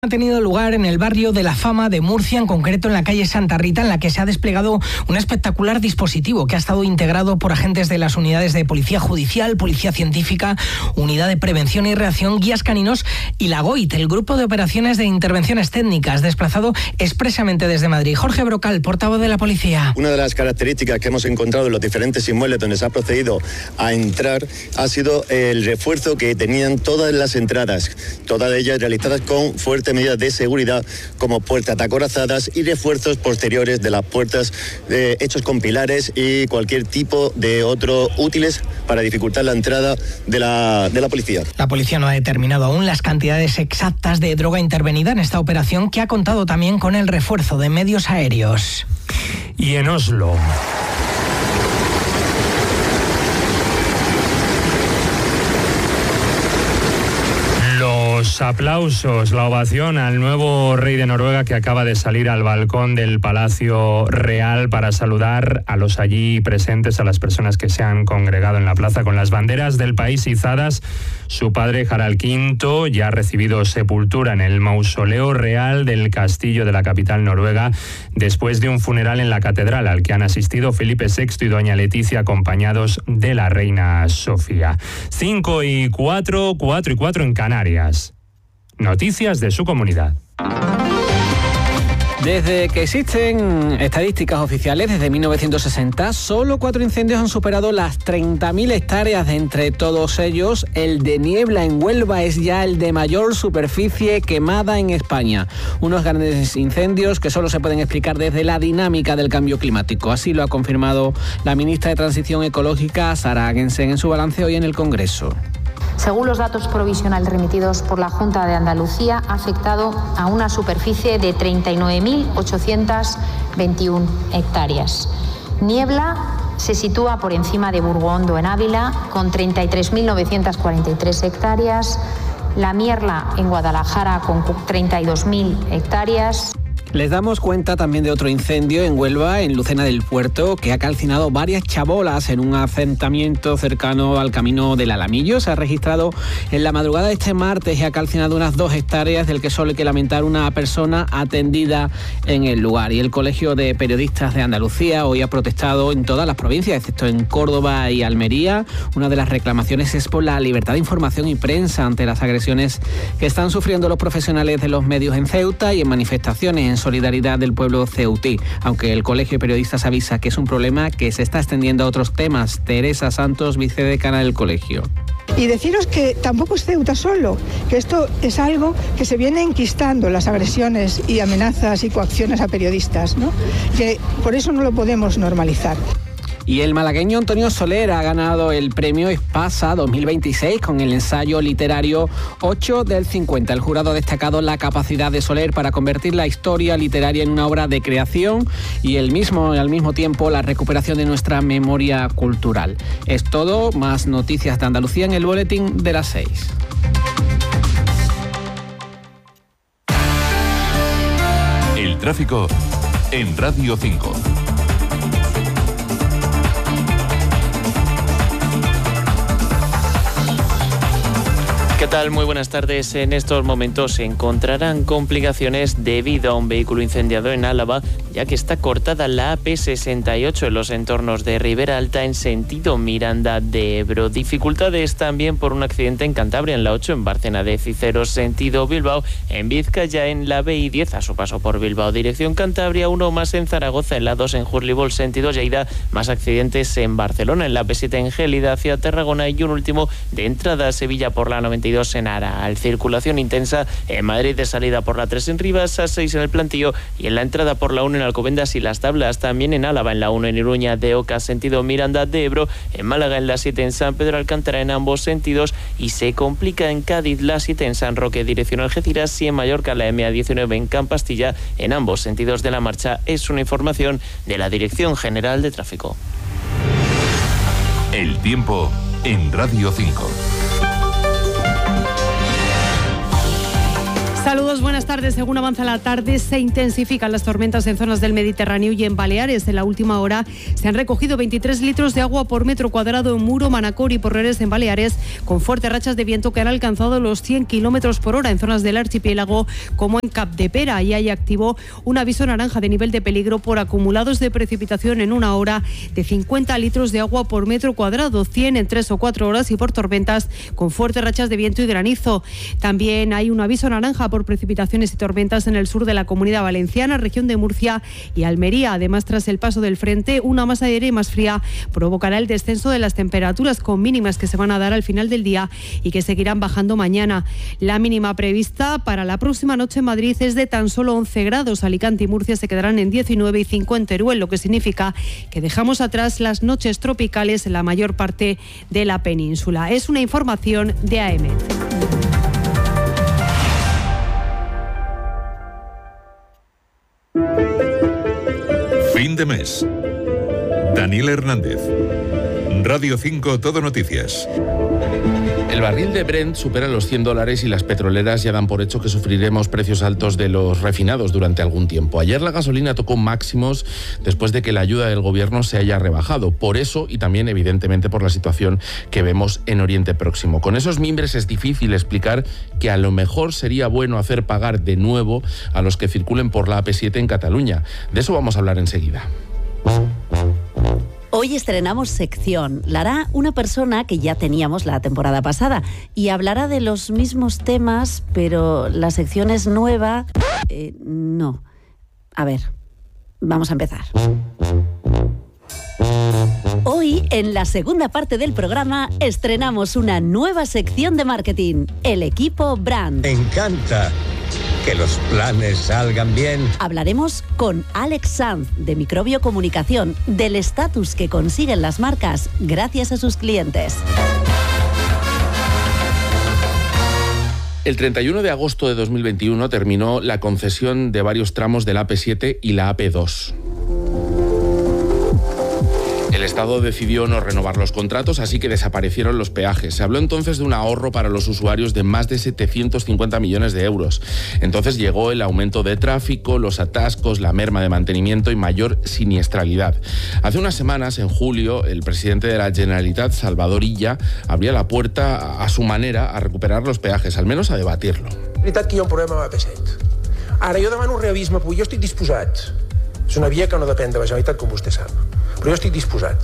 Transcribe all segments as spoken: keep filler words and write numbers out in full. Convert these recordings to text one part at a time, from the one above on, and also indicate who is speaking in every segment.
Speaker 1: Ha tenido lugar en el barrio de La Fama de Murcia, en concreto en la calle Santa Rita, en la que se ha desplegado un espectacular dispositivo que ha estado integrado por agentes de las unidades de Policía Judicial, Policía Científica, Unidad de Prevención y Reacción, Guías Caninos y la GOIT, el Grupo de Operaciones de Intervenciones Técnicas, desplazado expresamente desde Madrid. Jorge Brocal, portavoz de la Policía.
Speaker 2: Una de las características que hemos encontrado en los diferentes inmuebles donde se ha procedido a entrar ha sido el refuerzo que tenían todas las entradas, todas ellas realizadas con fuertes medidas de seguridad, como puertas acorazadas y refuerzos posteriores de las puertas eh, hechos con pilares y cualquier tipo de otro útiles para dificultar la entrada de la, de la policía.
Speaker 1: La policía no ha determinado aún las cantidades exactas de droga intervenida en esta operación, que ha contado también con el refuerzo de medios aéreos.
Speaker 3: Y en Oslo, los aplausos, la ovación al nuevo rey de Noruega, que acaba de salir al balcón del Palacio Real para saludar a los allí presentes, a las personas que se han congregado en la plaza con las banderas del país izadas. Su padre, Harald quinto, ya ha recibido sepultura en el mausoleo real del castillo de la capital noruega, después de un funeral en la catedral al que han asistido Felipe sexto y doña Leticia, acompañados de la reina Sofía. Cinco y cuatro, cuatro y cuatro en Canarias. Noticias de su comunidad.
Speaker 4: Desde que existen estadísticas oficiales, desde mil novecientos sesenta, solo cuatro incendios han superado las treinta mil hectáreas. De entre todos ellos, el de Niebla en Huelva es ya el de mayor superficie quemada en España. Unos grandes incendios que solo se pueden explicar desde la dinámica del cambio climático. Así lo ha confirmado la ministra de Transición Ecológica, Sara Agensen, en su balance hoy en el Congreso.
Speaker 5: Según los datos provisionales remitidos por la Junta de Andalucía, ha afectado a una superficie de treinta y nueve mil ochocientas veintiuna hectáreas. Niebla se sitúa por encima de Burgondo en Ávila, con treinta y tres mil novecientas cuarenta y tres hectáreas. La Mierla en Guadalajara, con treinta y dos mil hectáreas.
Speaker 4: Les damos cuenta también de otro incendio en Huelva, en Lucena del Puerto, que ha calcinado varias chabolas en un asentamiento cercano al camino del Alamillo. Se ha registrado en la madrugada de este martes y ha calcinado unas dos hectáreas, del que solo hay que lamentar una persona atendida en el lugar. Y el Colegio de Periodistas de Andalucía hoy ha protestado en todas las provincias, excepto en Córdoba y Almería. Una de las reclamaciones es por la libertad de información y prensa ante las agresiones que están sufriendo los profesionales de los medios en Ceuta y en manifestaciones en solidaridad del pueblo ceutí, aunque el Colegio de Periodistas avisa que es un problema que se está extendiendo a otros temas. Teresa Santos, vicedecana del colegio.
Speaker 6: Y deciros que tampoco es Ceuta solo, que esto es algo que se viene enquistando, las agresiones y amenazas y coacciones a periodistas, ¿no? Que por eso no lo podemos normalizar.
Speaker 4: Y el malagueño Antonio Soler ha ganado el premio Espasa dos mil veintiséis con el ensayo literario ocho del cincuenta. El jurado ha destacado la capacidad de Soler para convertir la historia literaria en una obra de creación y el mismo, al mismo tiempo la recuperación de nuestra memoria cultural. Es todo, más noticias de Andalucía en el boletín de las seis.
Speaker 7: El tráfico en Radio cinco.
Speaker 8: ¿Qué tal? Muy buenas tardes. En estos momentos se encontrarán complicaciones debido a un vehículo incendiado en Álava, ya que está cortada la A P sesenta y ocho en los entornos de Ribera Alta en sentido Miranda de Ebro. Dificultades también por un accidente en Cantabria en la ocho, en Bárcena de Ciceros sentido Bilbao, en Vizcaya en la B I diez a su paso por Bilbao dirección Cantabria, uno más en Zaragoza en la dos en Jurlibol sentido Lleida, más accidentes en Barcelona en la P siete en Gélida hacia Tarragona y un último de entrada a Sevilla por la noventa y dos en Aral. Circulación intensa en Madrid de salida por la tres en Rivas, A seis en el Plantío y en la entrada por la uno en Alcobendas y Las Tablas, también en Álava en la uno en Iruña de Oca sentido Miranda de Ebro, en Málaga en la siete en San Pedro Alcántara en ambos sentidos y se complica en Cádiz la siete en San Roque dirección Algeciras y en Mallorca la M A diecinueve en Campastilla en ambos sentidos de la marcha. Es una información de la Dirección General de Tráfico.
Speaker 7: El tiempo en Radio cinco.
Speaker 9: Saludos, buenas tardes. Según avanza la tarde, se intensifican las tormentas en zonas del Mediterráneo y en Baleares. En la última hora se han recogido veintitrés litros de agua por metro cuadrado en Muro, Manacor y Porreres en Baleares, con fuertes rachas de viento que han alcanzado los cien kilómetros por hora en zonas del archipiélago como en Capdepera. Y hay activo un aviso naranja de nivel de peligro por acumulados de precipitación en una hora de cincuenta litros de agua por metro cuadrado, cien en tres o cuatro horas, y por tormentas con fuertes rachas de viento y granizo. También hay un aviso naranja por precipitaciones y tormentas en el sur de la Comunidad Valenciana, región de Murcia y Almería. Además, tras el paso del frente, una masa de aire más fría provocará el descenso de las temperaturas, con mínimas que se van a dar al final del día y que seguirán bajando mañana. La mínima prevista para la próxima noche en Madrid es de tan solo once grados. Alicante y Murcia se quedarán en diecinueve y cinco en Teruel, lo que significa que dejamos atrás las noches tropicales en la mayor parte de la península. Es una información de A E M E T.
Speaker 7: Fin de mes. Daniel Hernández. Radio cinco Todo Noticias.
Speaker 10: El barril de Brent supera los cien dólares y las petroleras ya dan por hecho que sufriremos precios altos de los refinados durante algún tiempo. Ayer la gasolina tocó máximos después de que la ayuda del gobierno se haya rebajado. Por eso, y también evidentemente por la situación que vemos en Oriente Próximo. Con esos mimbres es difícil explicar que a lo mejor sería bueno hacer pagar de nuevo a los que circulen por la A P siete en Cataluña. De eso vamos a hablar enseguida.
Speaker 11: Hoy estrenamos sección. La hará una persona que ya teníamos la temporada pasada y hablará de los mismos temas, pero la sección es nueva. Eh, no. A ver, vamos a empezar. Hoy, en la segunda parte del programa, estrenamos una nueva sección de marketing, el equipo Brand.
Speaker 12: Me encanta que los planes salgan bien.
Speaker 11: Hablaremos con Alex Sanz, de Microbio Comunicación, del estatus que consiguen las marcas gracias a sus clientes.
Speaker 10: El treinta y uno de agosto de dos mil veintiuno terminó la concesión de varios tramos de la A P siete y la A P dos. El Estado decidió no renovar los contratos, así que desaparecieron los peajes. Se habló entonces de un ahorro para los usuarios de más de setecientos cincuenta millones de euros. Entonces llegó el aumento de tráfico, los atascos, la merma de mantenimiento y mayor siniestralidad. Hace unas semanas, en julio, el presidente de la Generalitat, Salvador Illa, abría la puerta a su manera a recuperar los peajes, al menos a debatirlo.
Speaker 13: És veritat que hi ha un problema amb A P set. Ara, jo demano realisme, perquè jo estic disposat. És una via que no depèn de la Generalitat, com vostè sap. Però jo estic disposat.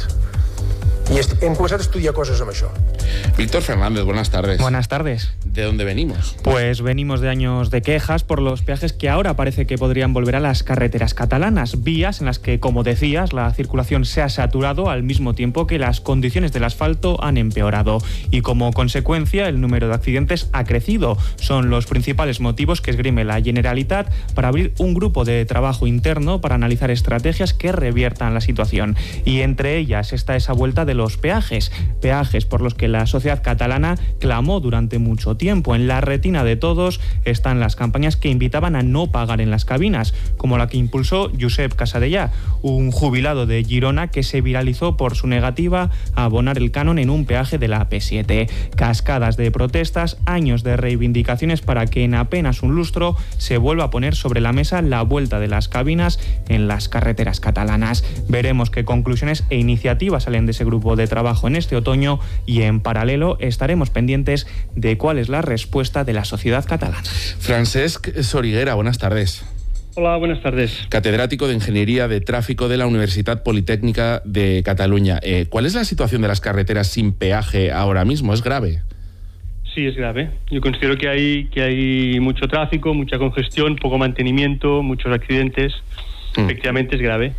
Speaker 13: I hem començat a estudiar coses amb això.
Speaker 10: Víctor Fernández, buenas tardes.
Speaker 14: Buenas tardes.
Speaker 10: ¿De dónde venimos?
Speaker 14: Pues venimos de años de quejas por los peajes que ahora parece que podrían volver a las carreteras catalanas, vías en las que, como decías, la circulación se ha saturado al mismo tiempo que las condiciones del asfalto han empeorado y, como consecuencia, el número de accidentes ha crecido. Son los principales motivos que esgrime la Generalitat para abrir un grupo de trabajo interno para analizar estrategias que reviertan la situación. Y entre ellas está esa vuelta de los peajes, peajes por los que la sociedad catalana clamó durante mucho tiempo. En la retina de todos están las campañas que invitaban a no pagar en las cabinas, como la que impulsó Josep Casadellà, un jubilado de Girona que se viralizó por su negativa a abonar el canon en un peaje de la A P siete. Cascadas de protestas, años de reivindicaciones para que en apenas un lustro se vuelva a poner sobre la mesa la vuelta de las cabinas en las carreteras catalanas. Veremos qué conclusiones e iniciativas salen de ese grupo de trabajo en este otoño y, en paralelo, estaremos pendientes de cuál es la respuesta de la sociedad catalana.
Speaker 10: Francesc Soriguera, buenas tardes.
Speaker 15: Hola, buenas tardes.
Speaker 10: Catedrático de Ingeniería de Tráfico de la Universidad Politécnica de Cataluña. Eh, ¿Cuál es la situación de las carreteras sin peaje ahora mismo? ¿Es grave?
Speaker 15: Sí, es grave. Yo considero que hay, que hay mucho tráfico, mucha congestión, poco mantenimiento, muchos accidentes. Efectivamente es grave.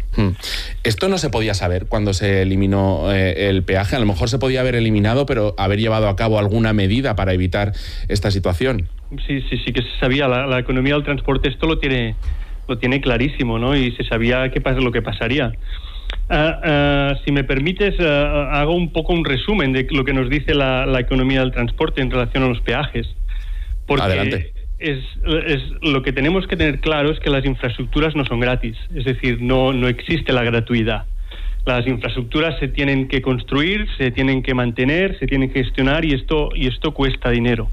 Speaker 10: Esto no se podía saber cuando se eliminó eh, el peaje. A lo mejor se podía haber eliminado, pero haber llevado a cabo alguna medida para evitar esta situación.
Speaker 15: Sí, sí, sí que se sabía. La, la economía del transporte esto lo tiene, lo tiene clarísimo, ¿no? Y se sabía qué pasa, lo que pasaría. Uh, uh, si me permites, uh, hago un poco un resumen de lo que nos dice la, la economía del transporte en relación a los peajes. Porque
Speaker 10: Adelante.
Speaker 15: Es, es, lo que tenemos que tener claro es que las infraestructuras no son gratis, es decir, no, no existe la gratuidad. Las infraestructuras se tienen que construir, se tienen que mantener, se tienen que gestionar y esto, y esto cuesta dinero.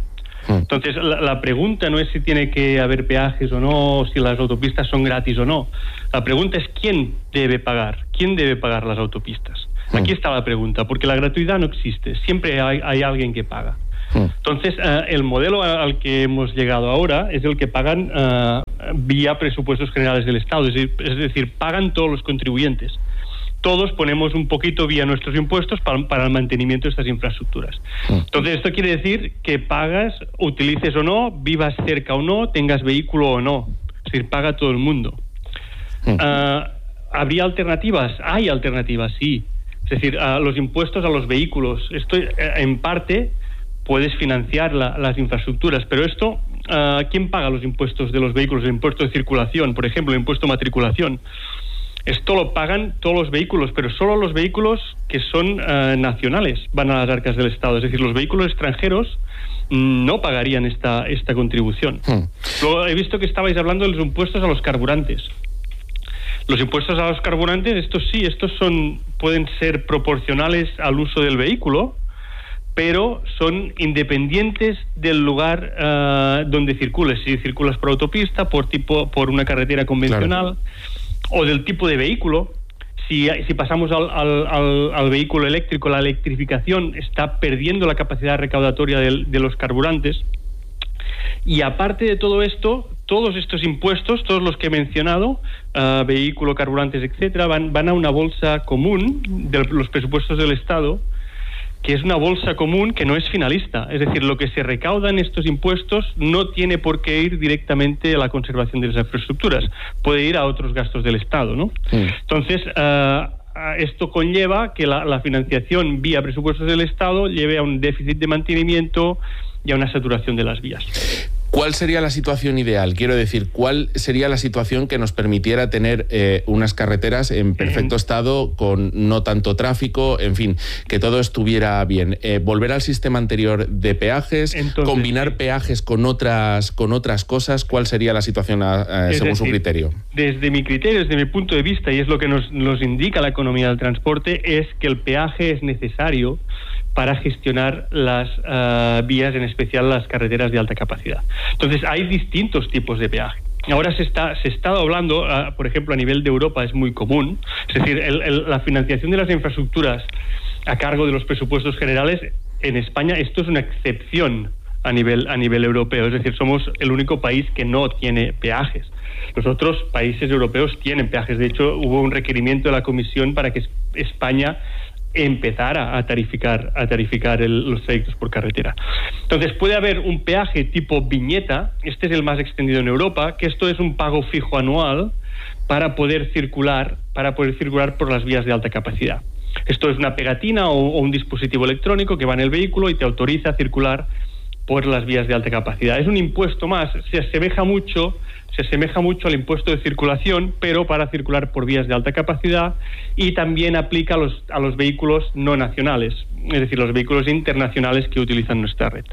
Speaker 15: Entonces, la, la pregunta no es si tiene que haber peajes o no, o si las autopistas son gratis o no. La pregunta es quién debe pagar, quién debe pagar las autopistas. Aquí está la pregunta, porque la gratuidad no existe, siempre hay, hay alguien que paga. Entonces, uh, el modelo al que hemos llegado ahora es el que pagan uh, vía presupuestos generales del Estado, es decir, es decir, pagan todos los contribuyentes. Todos ponemos un poquito vía nuestros impuestos para, para el mantenimiento de estas infraestructuras. Entonces, esto quiere decir que pagas, utilices o no, vivas cerca o no, tengas vehículo o no. Es decir, paga todo el mundo. Uh, ¿Habría alternativas? Hay alternativas, sí. Es decir, uh, los impuestos a los vehículos. Esto, uh, en parte, puedes financiar la, las infraestructuras, pero esto, uh, ¿quién paga los impuestos de los vehículos? El impuesto de circulación, por ejemplo, el impuesto de matriculación. Esto lo pagan todos los vehículos, pero solo los vehículos que son uh, nacionales van a las arcas del Estado. Es decir, los vehículos extranjeros no pagarían esta, esta contribución. Hmm. Luego he visto que estabais hablando de los impuestos a los carburantes. Los impuestos a los carburantes, estos sí, estos son, pueden ser proporcionales al uso del vehículo, pero son independientes del lugar uh, donde circules. Si circulas por autopista, por tipo, por una carretera convencional, claro, o del tipo de vehículo. Si, si pasamos al, al, al, al vehículo eléctrico, la electrificación está perdiendo la capacidad recaudatoria de, de los carburantes. Y aparte de todo esto, todos estos impuestos, todos los que he mencionado, uh, vehículo, carburantes, etcétera, van, van a una bolsa común de los presupuestos del Estado, que es una bolsa común que no es finalista. Es decir, lo que se recauda en estos impuestos no tiene por qué ir directamente a la conservación de las infraestructuras. Puede ir a otros gastos del Estado, ¿no? Sí. Entonces, uh, esto conlleva que la, la financiación vía presupuestos del Estado lleve a un déficit de mantenimiento y a una saturación de las vías.
Speaker 10: ¿Cuál sería la situación ideal? Quiero decir, ¿cuál sería la situación que nos permitiera tener eh, unas carreteras en perfecto estado, con no tanto tráfico, en fin, que todo estuviera bien? Eh, ¿Volver al sistema anterior de peajes? Entonces, ¿combinar peajes con otras, con otras cosas? ¿Cuál sería la situación a, a, según decir, su criterio?
Speaker 15: Desde mi criterio, desde mi punto de vista, y es lo que nos, nos indica la economía del transporte, es que el peaje es necesario para gestionar las uh, vías, en especial las carreteras de alta capacidad. Entonces, hay distintos tipos de peaje. Ahora se está se está hablando, uh, por ejemplo, a nivel de Europa es muy común, es decir, el, el, la financiación de las infraestructuras a cargo de los presupuestos generales. En España esto es una excepción a nivel a nivel europeo, es decir, somos el único país que no tiene peajes. Los otros países europeos tienen peajes. De hecho, hubo un requerimiento de la Comisión para que España empezara a tarificar a tarificar el, los trayectos por carretera. Entonces, puede haber un peaje tipo viñeta, este es el más extendido en Europa, que esto es un pago fijo anual para poder circular, para poder circular por las vías de alta capacidad. Esto es una pegatina o, o un dispositivo electrónico que va en el vehículo y te autoriza a circular por las vías de alta capacidad. Es un impuesto más, se asemeja mucho se asemeja mucho al impuesto de circulación, pero para circular por vías de alta capacidad, y también aplica a los, a los vehículos no nacionales, es decir, los vehículos internacionales que utilizan nuestra red.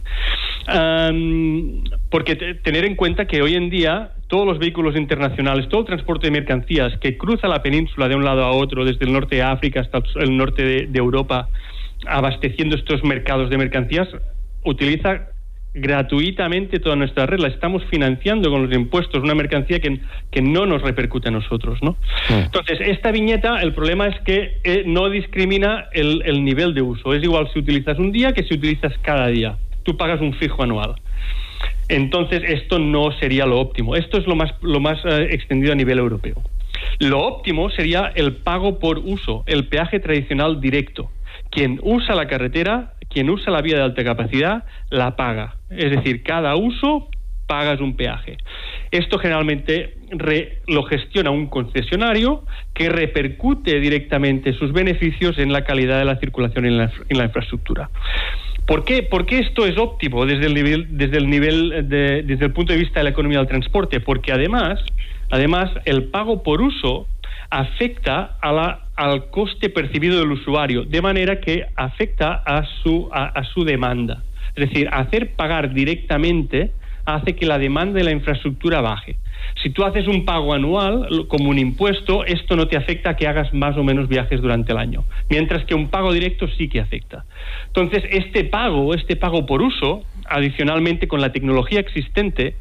Speaker 15: Um, porque te, tener en cuenta que hoy en día todos los vehículos internacionales, todo el transporte de mercancías que cruza la península de un lado a otro, desde el norte de África hasta el norte de, de Europa, abasteciendo estos mercados de mercancías, utiliza gratuitamente toda nuestra red. La estamos financiando con los impuestos, una mercancía que, que no nos repercute a nosotros, ¿no? Sí. Entonces, esta viñeta, el problema es que eh, no discrimina el, el nivel de uso. Es igual si utilizas un día que si utilizas cada día. Tú pagas un fijo anual. Entonces, esto no sería lo óptimo. Esto es lo más, lo más eh, extendido a nivel europeo. Lo óptimo sería el pago por uso, el peaje tradicional directo. Quien usa la carretera, quien usa la vía de alta capacidad, la paga. Es decir, cada uso pagas un peaje. Esto generalmente re, lo gestiona un concesionario que repercute directamente sus beneficios en la calidad de la circulación en la, en la infraestructura. ¿Por qué? ¿Por qué esto es óptimo desde el nivel, desde el nivel de, desde el punto de vista de la economía del transporte? Porque además, además el pago por uso afecta a la, al coste percibido del usuario, de manera que afecta a su, a, a su demanda. Es decir, hacer pagar directamente hace que la demanda de la infraestructura baje. Si tú haces un pago anual, como un impuesto, esto no te afecta a que hagas más o menos viajes durante el año, mientras que un pago directo sí que afecta. Entonces, este pago, este pago por uso, adicionalmente, con la tecnología existente,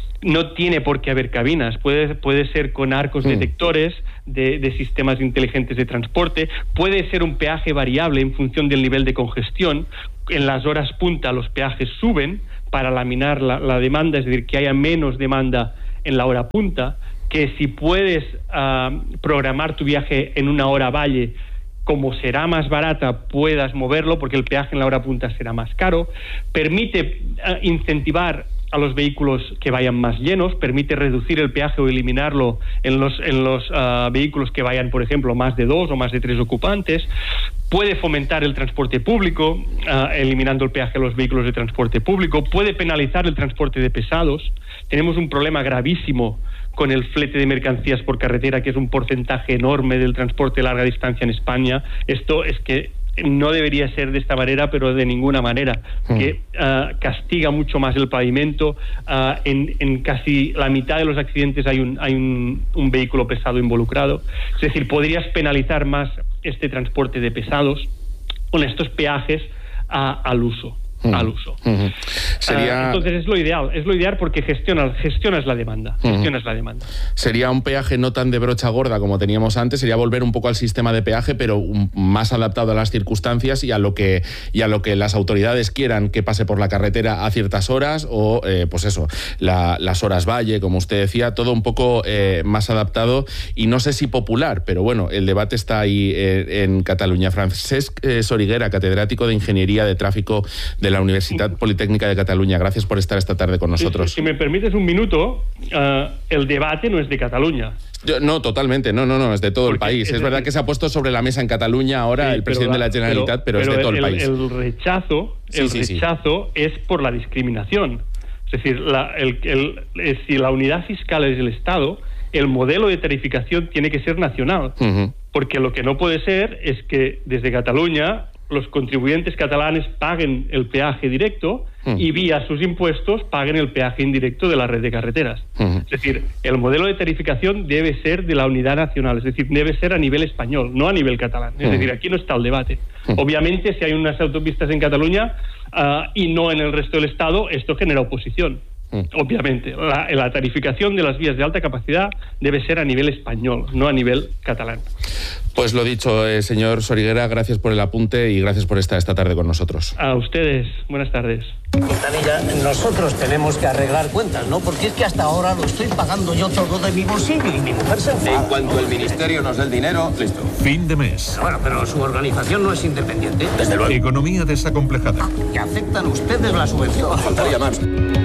Speaker 15: no tiene por qué haber cabinas, puede, puede ser con arcos detectores de, de sistemas inteligentes de transporte, puede ser un peaje variable en función del nivel de congestión. En las horas punta los peajes suben para laminar la, la demanda, es decir, que haya menos demanda en la hora punta, que si puedes uh, programar tu viaje en una hora valle, como será más barata, puedas moverlo, porque el peaje en la hora punta será más caro. Permite uh, incentivar a los vehículos que vayan más llenos, permite reducir el peaje o eliminarlo en los, en los uh, vehículos que vayan, por ejemplo, más de dos o más de tres ocupantes. Puede fomentar el transporte público, uh, eliminando el peaje a los vehículos de transporte público. Puede penalizar el transporte de pesados. Tenemos un problema gravísimo con el flete de mercancías por carretera, que es un porcentaje enorme del transporte de larga distancia en España. Esto es que no debería ser de esta manera, pero de ninguna manera, mm. que uh, castiga mucho más el pavimento. Uh, en, en casi la mitad de los accidentes hay un, hay un, un vehículo pesado involucrado. Es decir, podrías penalizar más este transporte de pesados con estos peajes uh, al uso. Mm. al uso. Mm-hmm. Sería... Uh, entonces es lo ideal, es lo ideal porque gestionas, gestionas la demanda, mm-hmm. gestionas la demanda.
Speaker 10: Sería un peaje no tan de brocha gorda como teníamos antes, sería volver un poco al sistema de peaje, pero un, más adaptado a las circunstancias y a lo que y a lo que las autoridades quieran que pase por la carretera a ciertas horas, o eh, pues eso, la, las horas valle, como usted decía, todo un poco eh, más adaptado, y no sé si popular, pero bueno, el debate está ahí eh, en Cataluña. Francesc eh, Soriguera, catedrático de Ingeniería de Tráfico de la Universidad Politécnica de Cataluña. Gracias por estar esta tarde con nosotros.
Speaker 15: Si, si me permites un minuto, uh, el debate no es de Cataluña.
Speaker 10: Yo, no, totalmente, no, no, no, es de todo Porque el país. Es, es verdad decir, que se ha puesto sobre la mesa en Cataluña ahora sí, el presidente la, de la Generalitat, pero, pero, pero es de todo
Speaker 15: el,
Speaker 10: el país.
Speaker 15: El rechazo, el sí, sí, rechazo sí. es por la discriminación. Es decir, la, el, el, el, si la unidad fiscal es el Estado, el modelo de tarificación tiene que ser nacional. Uh-huh. Porque lo que no puede ser es que desde Cataluña los contribuyentes catalanes paguen el peaje directo uh-huh. y vía sus impuestos paguen el peaje indirecto de la red de carreteras. Uh-huh. Es decir, el modelo de tarificación debe ser de la unidad nacional, es decir, debe ser a nivel español, no a nivel catalán. Es uh-huh. decir, aquí no está el debate. Uh-huh. Obviamente, si hay unas autopistas en Cataluña uh, y no en el resto del Estado, esto genera oposición. Obviamente, la, la tarificación de las vías de alta capacidad debe ser a nivel español, no a nivel catalán.
Speaker 10: Pues lo dicho, eh, señor Soriguera, gracias por el apunte y gracias por estar esta tarde con nosotros.
Speaker 15: A ustedes, buenas tardes.
Speaker 12: Quintanilla, nosotros tenemos que arreglar cuentas, ¿no? Porque es que hasta ahora lo estoy pagando yo todo de mi bolsillo y mi mujer se enfada.
Speaker 16: En cuanto el ministerio nos dé el dinero, listo.
Speaker 7: Fin de mes.
Speaker 12: Pero bueno, pero su organización no es independiente.
Speaker 7: Desde luego. Economía desacomplejada.
Speaker 12: ¿Y aceptan ustedes la subvención?
Speaker 16: Faltaría más.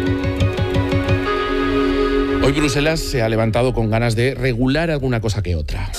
Speaker 10: Hoy Bruselas se ha levantado con ganas de regular alguna cosa que otra.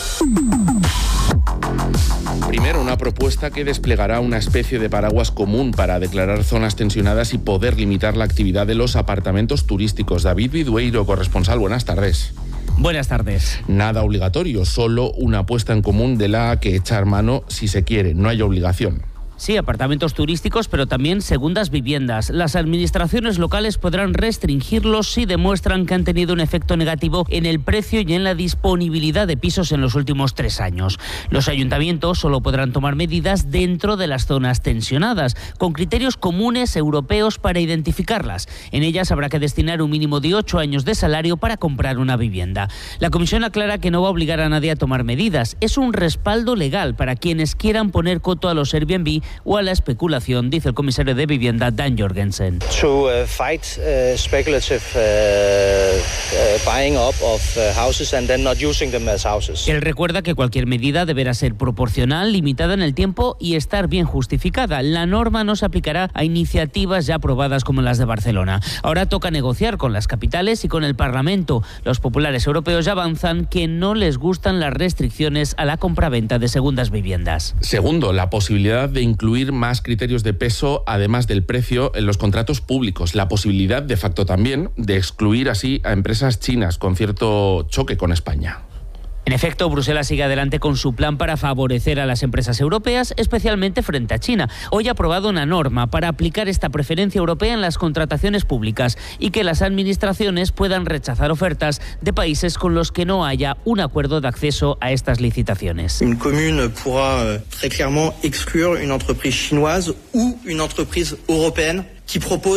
Speaker 10: Primero, una propuesta que desplegará una especie de paraguas común para declarar zonas tensionadas y poder limitar la actividad de los apartamentos turísticos. David Vidueiro, corresponsal, buenas tardes.
Speaker 17: Buenas tardes.
Speaker 10: Nada obligatorio, solo una apuesta en común de la que echar mano si se quiere, no hay obligación.
Speaker 17: Sí, apartamentos turísticos, pero también segundas viviendas. Las administraciones locales podrán restringirlos si demuestran que han tenido un efecto negativo en el precio y en la disponibilidad de pisos en los últimos tres años. Los ayuntamientos solo podrán tomar medidas dentro de las zonas tensionadas, con criterios comunes europeos para identificarlas. En ellas habrá que destinar un mínimo de ocho años de salario para comprar una vivienda. La Comisión aclara que no va a obligar a nadie a tomar medidas. Es un respaldo legal para quienes quieran poner coto a los Airbnb o a la especulación, dice el comisario de Vivienda, Dan Jorgensen.
Speaker 18: To uh, fight uh, speculative uh, uh, buying up of uh, houses and then not using them as houses.
Speaker 17: Él recuerda que cualquier medida deberá ser proporcional, limitada en el tiempo y estar bien justificada. La norma no se aplicará a iniciativas ya aprobadas como las de Barcelona. Ahora toca negociar con las capitales y con el Parlamento. Los populares europeos ya avanzan que no les gustan las restricciones a la compraventa de segundas viviendas.
Speaker 10: Segundo, la posibilidad de incluir más criterios de peso, además del precio, en los contratos públicos. La posibilidad, de facto también, de excluir así a empresas chinas con cierto choque con España.
Speaker 17: En efecto, Bruselas sigue adelante con su plan para favorecer a las empresas europeas, especialmente frente a China. Hoy ha aprobado una norma para aplicar esta preferencia europea en las contrataciones públicas y que las administraciones puedan rechazar ofertas de países con los que no haya un acuerdo de acceso a estas licitaciones.
Speaker 19: Une commune pourra très clairement exclure une entreprise chinoise ou une entreprise européenne qui propose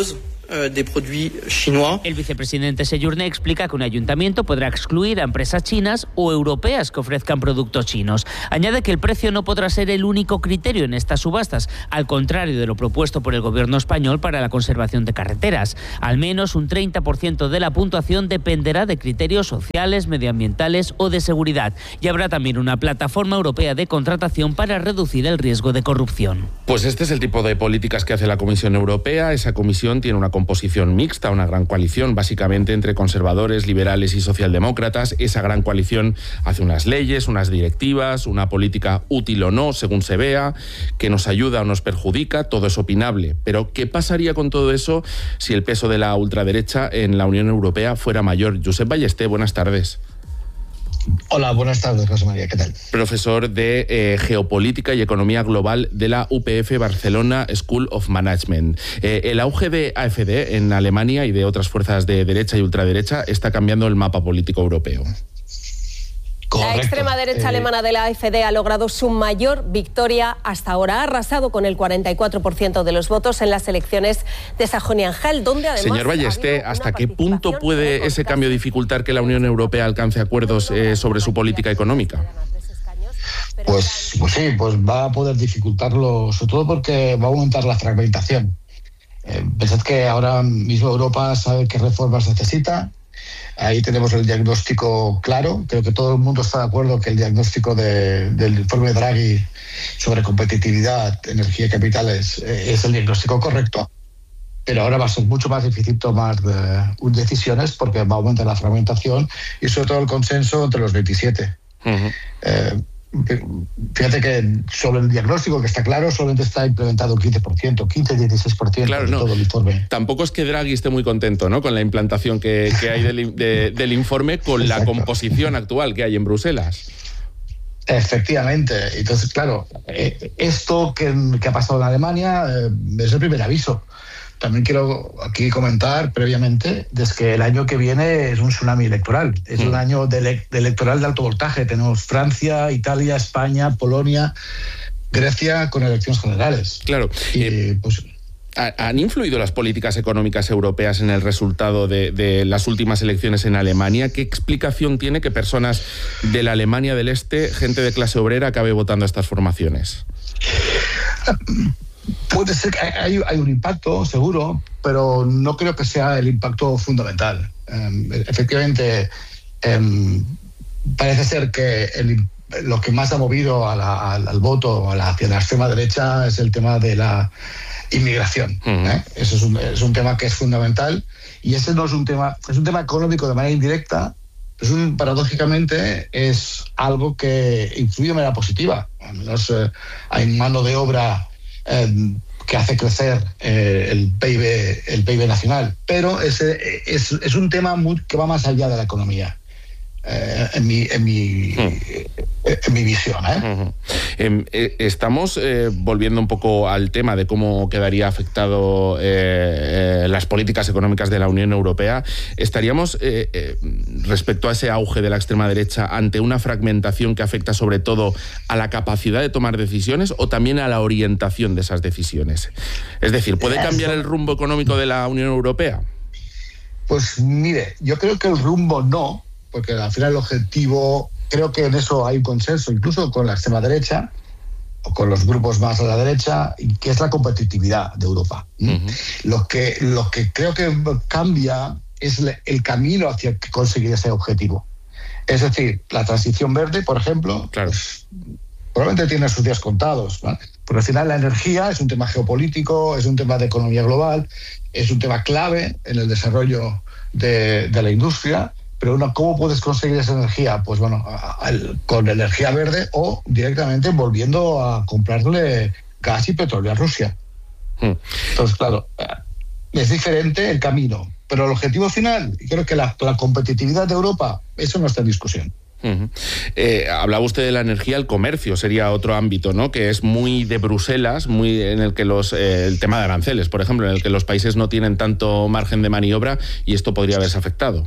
Speaker 19: des produits chinois.
Speaker 17: El vicepresidente Séjourné explica que un ayuntamiento podrá excluir a empresas chinas o europeas que ofrezcan productos chinos. Añade que el precio no podrá ser el único criterio en estas subastas, al contrario de lo propuesto por el gobierno español para la conservación de carreteras. Al menos un treinta por ciento de la puntuación dependerá de criterios sociales, medioambientales o de seguridad. Y habrá también una plataforma europea de contratación para reducir el riesgo de corrupción.
Speaker 10: Pues este es el tipo de políticas que hace la Comisión Europea. Esa comisión tiene una composición mixta, una gran coalición, básicamente entre conservadores, liberales y socialdemócratas. Esa gran coalición hace unas leyes, unas directivas, una política útil o no, según se vea, que nos ayuda o nos perjudica, todo es opinable. Pero, ¿qué pasaría con todo eso si el peso de la ultraderecha en la Unión Europea fuera mayor? Josep Ballester, buenas tardes.
Speaker 20: Hola, buenas tardes, José María, ¿qué tal?
Speaker 10: Profesor de eh, Geopolítica y Economía Global de la U P F Barcelona School of Management. Eh, el auge de A F D en Alemania y de otras fuerzas de derecha y ultraderecha está cambiando el mapa político europeo.
Speaker 21: Correcto. La extrema derecha eh... alemana de la A F D ha logrado su mayor victoria hasta ahora. Ha arrasado con el cuarenta y cuatro por ciento de los votos en las elecciones de Sajonia-Anhalt, donde además...
Speaker 10: Señor Ballester, ¿hasta qué punto puede ese cambio dificultar que la Unión Europea alcance acuerdos eh, sobre su política económica?
Speaker 20: Pues, pues sí, pues va a poder dificultarlo, sobre todo porque va a aumentar la fragmentación. Eh, pensad que ahora mismo Europa sabe qué reformas necesita. Ahí tenemos el diagnóstico claro. Creo que todo el mundo está de acuerdo que el diagnóstico de, del informe Draghi sobre competitividad, energía y capitales eh, es el diagnóstico correcto. Pero ahora va a ser mucho más difícil tomar uh, decisiones porque va a aumentar la fragmentación y sobre todo el consenso entre los veintisiete. Uh-huh. Eh, Fíjate que sobre el diagnóstico, que está claro, solamente está implementado quince por ciento, quince a dieciséis por ciento
Speaker 10: claro,
Speaker 20: de
Speaker 10: no.
Speaker 20: todo el informe.
Speaker 10: Tampoco es que Draghi esté muy contento, ¿no?, con la implantación que, que hay del, de, del informe, con Exacto. la composición actual que hay en Bruselas.
Speaker 20: Efectivamente. Entonces, claro, eh, esto que, que ha pasado en Alemania eh, es el primer aviso. También quiero aquí comentar previamente desde que el año que viene es un tsunami electoral. Es mm. un año de, ele- de electoral de alto voltaje. Tenemos Francia, Italia, España, Polonia, Grecia con elecciones generales.
Speaker 10: Claro.
Speaker 20: Y,
Speaker 10: eh,
Speaker 20: pues,
Speaker 10: ¿Han influido las políticas económicas europeas en el resultado de, de las últimas elecciones en Alemania? ¿Qué explicación tiene que personas de la Alemania del Este, gente de clase obrera, acabe votando a estas formaciones?
Speaker 20: Puede ser que hay, hay un impacto, seguro, pero no creo que sea el impacto fundamental. Um, efectivamente, um, parece ser que el, lo que más ha movido a la, al, al voto a la, hacia la extrema derecha es el tema de la inmigración. Uh-huh. ¿eh? Eso es un, es un tema que es fundamental y ese no es un tema, es un tema económico de manera indirecta. Es un, paradójicamente es algo que influye de manera positiva. Al menos eh, hay mano de obra Eh, que hace crecer eh, el P I B el P I B nacional, pero ese es, es un tema muy, que va más allá de la economía. Eh, en, mi, en, mi, uh-huh. en mi visión. ¿eh?
Speaker 10: Uh-huh. Eh, eh, estamos eh, volviendo un poco al tema de cómo quedaría afectado eh, eh, las políticas económicas de la Unión Europea. ¿Estaríamos, eh, eh, respecto a ese auge de la extrema derecha, ante una fragmentación que afecta sobre todo a la capacidad de tomar decisiones o también a la orientación de esas decisiones? Es decir, ¿puede cambiar el rumbo económico de la Unión Europea?
Speaker 20: Pues mire, yo creo que el rumbo no, porque al final el objetivo, creo que en eso hay un consenso, incluso con la extrema derecha, o con los grupos más a la derecha, que es la competitividad de Europa. Uh-huh. Lo que, lo que creo que cambia es el camino hacia conseguir ese objetivo. Es decir, la transición verde, por ejemplo,
Speaker 10: claro.
Speaker 20: pues, probablemente tiene sus días contados, ¿no? Porque al final la energía es un tema geopolítico, es un tema de economía global, es un tema clave en el desarrollo de, de la industria. Pero una, ¿cómo puedes conseguir esa energía? Pues bueno, a, a, con energía verde o directamente volviendo a comprarle gas y petróleo a Rusia. Hmm. Entonces, claro, es diferente el camino. Pero el objetivo final, creo que la, la competitividad de Europa, eso no está en discusión.
Speaker 10: Uh-huh. Eh, hablaba usted de la energía, el comercio sería otro ámbito, ¿no?, que es muy de Bruselas, muy en el que los eh, el tema de aranceles, por ejemplo, en el que los países no tienen tanto margen de maniobra y esto podría haberse afectado.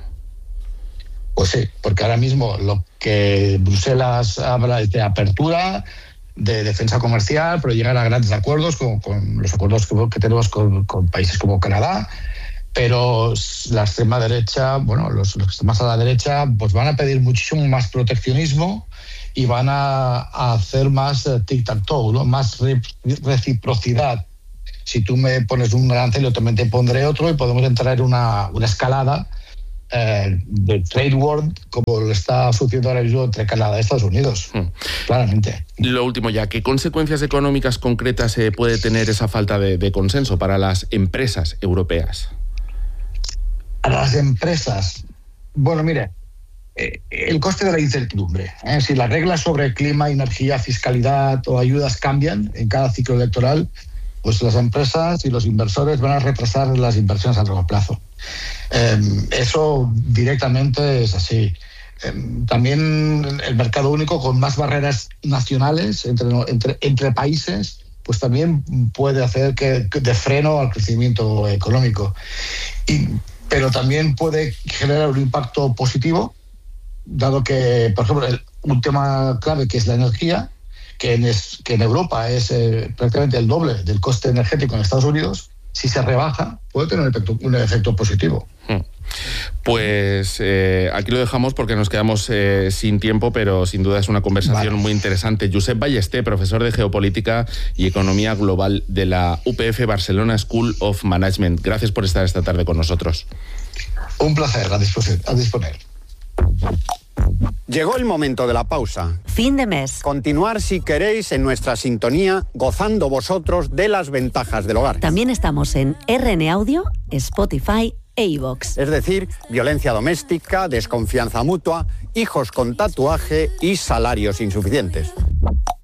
Speaker 20: Pues sí, porque ahora mismo lo que Bruselas habla es de apertura, de defensa comercial, pero llegar a grandes acuerdos, con, con los acuerdos que, que tenemos con, con países como Canadá, pero la extrema derecha, bueno, los, los más a la derecha, pues van a pedir muchísimo más proteccionismo y van a, a hacer más tic-tac-toe, ¿no? Más re, reciprocidad. Si tú me pones un arancel, yo también te pondré otro y podemos entrar en una, una escalada eh, de trade war como lo está sucediendo ahora mismo entre Canadá y Estados Unidos, hmm. claramente.
Speaker 10: Lo último ya, ¿qué consecuencias económicas concretas eh, puede tener esa falta de, de consenso para las empresas europeas?
Speaker 20: A las empresas, bueno, mire, eh, el coste de la incertidumbre. ¿eh? Si las reglas sobre clima, energía, fiscalidad o ayudas cambian en cada ciclo electoral, pues las empresas y los inversores van a retrasar las inversiones a largo plazo. Eh, eso directamente es así. Eh, también el mercado único con más barreras nacionales entre, entre, entre países, pues también puede hacer que, que de freno al crecimiento económico. Y, pero también puede generar un impacto positivo, dado que, por ejemplo, el, un tema clave que es la energía, que en, es, que en Europa es eh, prácticamente el doble del coste energético en Estados Unidos, si se rebaja, puede tener un efecto, un efecto positivo.
Speaker 10: Pues eh, aquí lo dejamos porque nos quedamos eh, sin tiempo, pero sin duda es una conversación vale. muy interesante. Josep Ballester, profesor de Geopolítica y Economía Global de la U P F Barcelona School of Management. Gracias por estar esta tarde con nosotros.
Speaker 20: Un placer, a disponer. A disponer.
Speaker 2: Llegó el momento de la pausa.
Speaker 11: Fin de mes.
Speaker 2: Continuar si queréis en nuestra sintonía, gozando vosotros de las ventajas del hogar.
Speaker 11: También estamos en R N Audio, Spotify e iVoox.
Speaker 2: Es decir, violencia doméstica, desconfianza mutua, hijos con tatuaje y salarios insuficientes.